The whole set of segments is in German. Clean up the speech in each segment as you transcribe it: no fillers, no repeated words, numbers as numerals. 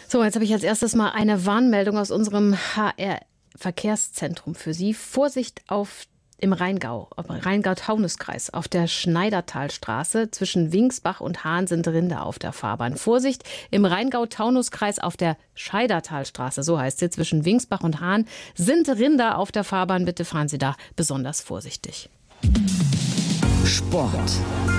So, jetzt habe ich als erstes mal eine Warnmeldung aus unserem HR-Verkehrszentrum für Sie. Vorsicht im Rheingau-Taunus-Kreis auf der Schneidertalstraße zwischen Wingsbach und Hahn sind Rinder auf der Fahrbahn. Vorsicht im Rheingau-Taunus-Kreis auf der Scheidertalstraße, so heißt sie, zwischen Wingsbach und Hahn sind Rinder auf der Fahrbahn. Bitte fahren Sie da besonders vorsichtig. Sport.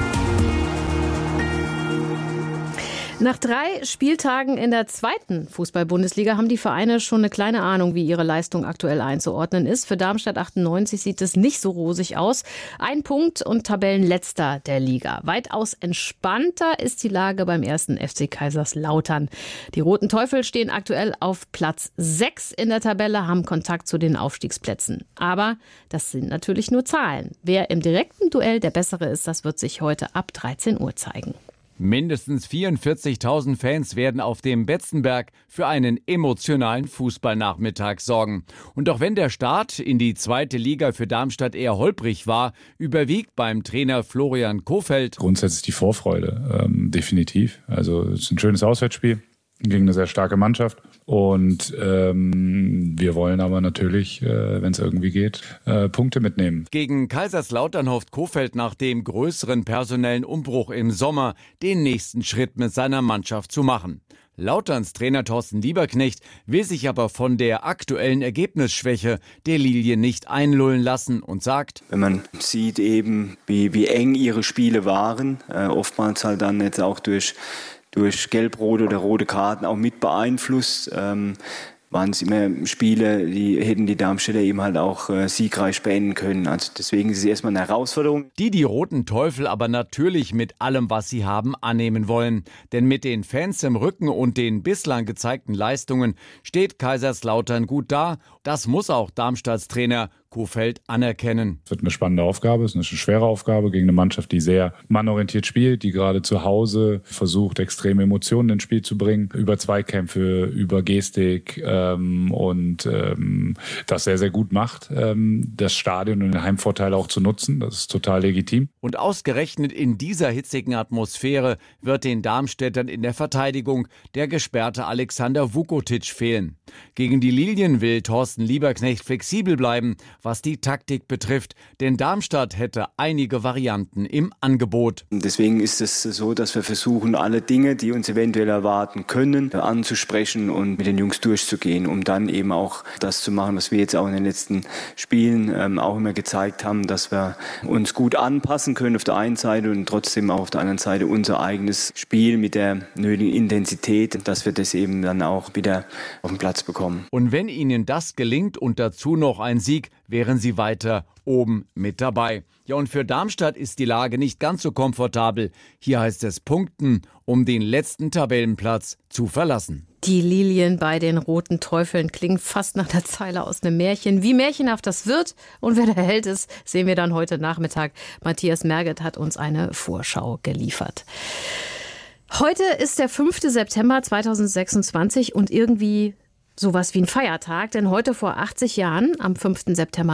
Nach 3 Spieltagen in der 2. Fußball-Bundesliga haben die Vereine schon eine kleine Ahnung, wie ihre Leistung aktuell einzuordnen ist. Für Darmstadt 98 sieht es nicht so rosig aus. 1 Punkt und Tabellenletzter der Liga. Weitaus entspannter ist die Lage beim 1. FC Kaiserslautern. Die Roten Teufel stehen aktuell auf Platz 6 in der Tabelle, haben Kontakt zu den Aufstiegsplätzen. Aber das sind natürlich nur Zahlen. Wer im direkten Duell der Bessere ist, das wird sich heute ab 13 Uhr zeigen. Mindestens 44.000 Fans werden auf dem Betzenberg für einen emotionalen Fußballnachmittag sorgen. Und auch wenn der Start in die 2. Liga für Darmstadt eher holprig war, überwiegt beim Trainer Florian Kohfeldt grundsätzlich die Vorfreude, definitiv. Also es ist ein schönes Auswärtsspiel gegen eine sehr starke Mannschaft. Und wir wollen aber natürlich, wenn es irgendwie geht, Punkte mitnehmen. Gegen Kaiserslautern hofft Kohfeldt nach dem größeren personellen Umbruch im Sommer den nächsten Schritt mit seiner Mannschaft zu machen. Lauterns Trainer Thorsten Lieberknecht will sich aber von der aktuellen Ergebnisschwäche der Lilien nicht einlullen lassen und sagt: Wenn man sieht eben, wie eng ihre Spiele waren, oftmals halt dann jetzt auch durch gelb-rote oder rote Karten auch mit beeinflusst, waren es immer Spiele, die hätten die Darmstädter eben halt auch siegreich beenden können. Also deswegen ist es erstmal eine Herausforderung. Die Roten Teufel aber natürlich mit allem, was sie haben, annehmen wollen. Denn mit den Fans im Rücken und den bislang gezeigten Leistungen steht Kaiserslautern gut da. Das muss auch Darmstadts Trainer Kohfeldt anerkennen. Es wird eine spannende Aufgabe, es ist eine schwere Aufgabe gegen eine Mannschaft, die sehr mannorientiert spielt, die gerade zu Hause versucht, extreme Emotionen ins Spiel zu bringen, über Zweikämpfe, über Gestik und das sehr, sehr gut macht, das Stadion und den Heimvorteil auch zu nutzen. Das ist total legitim. Und ausgerechnet in dieser hitzigen Atmosphäre wird den Darmstädtern in der Verteidigung der gesperrte Alexander Vukotic fehlen. Gegen die Lilien will Thorsten Lieberknecht flexibel bleiben, was die Taktik betrifft, denn Darmstadt hätte einige Varianten im Angebot. Deswegen ist es so, dass wir versuchen, alle Dinge, die uns eventuell erwarten können, anzusprechen und mit den Jungs durchzugehen, um dann eben auch das zu machen, was wir jetzt auch in den letzten Spielen auch immer gezeigt haben, dass wir uns gut anpassen können auf der einen Seite und trotzdem auch auf der anderen Seite unser eigenes Spiel mit der nötigen Intensität, dass wir das eben dann auch wieder auf den Platz bekommen. Und wenn ihnen das gelingt und dazu noch ein Sieg, wären sie weiter oben mit dabei. Ja, und für Darmstadt ist die Lage nicht ganz so komfortabel. Hier heißt es punkten, um den letzten Tabellenplatz zu verlassen. Die Lilien bei den Roten Teufeln klingen fast nach der Zeile aus einem Märchen. Wie märchenhaft das wird und wer der Held ist, sehen wir dann heute Nachmittag. Matthias Merget hat uns eine Vorschau geliefert. Heute ist der 5. September 2026 und irgendwie sowas wie ein Feiertag, denn heute vor 80 Jahren, am 5. September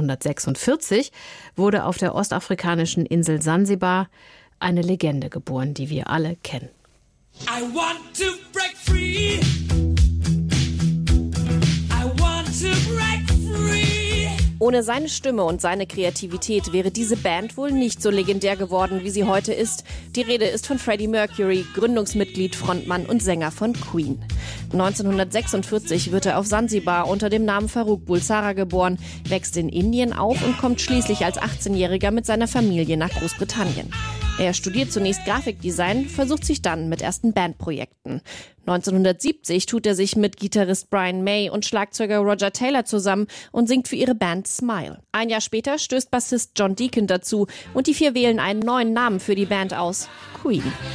1946, wurde auf der ostafrikanischen Insel Sansibar eine Legende geboren, die wir alle kennen. I want to break free. I want to break free. Ohne seine Stimme und seine Kreativität wäre diese Band wohl nicht so legendär geworden, wie sie heute ist. Die Rede ist von Freddie Mercury, Gründungsmitglied, Frontmann und Sänger von Queen. 1946 wird er auf Sansibar unter dem Namen Farrokh Bulsara geboren, wächst in Indien auf und kommt schließlich als 18-Jähriger mit seiner Familie nach Großbritannien. Er studiert zunächst Grafikdesign, versucht sich dann mit ersten Bandprojekten. 1970 tut er sich mit Gitarrist Brian May und Schlagzeuger Roger Taylor zusammen und singt für ihre Band Smile. Ein Jahr später stößt Bassist John Deacon dazu und die 4 wählen einen neuen Namen für die Band aus: Queen.